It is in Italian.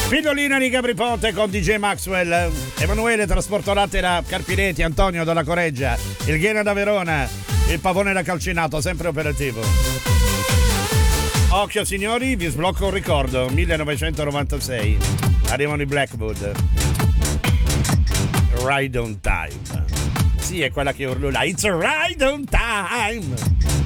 Pidolina di Capriponte con DJ Maxwell, Emanuele Trasporto Latte da Carpinetti, Antonio dalla Correggia, il Ghena da Verona, il Pavone da Calcinato, sempre operativo. Occhio signori, vi sblocco un ricordo, 1996, arrivano i Blackwood, Ride on Time. Sì, è quella che urlo là, It's a ride on time.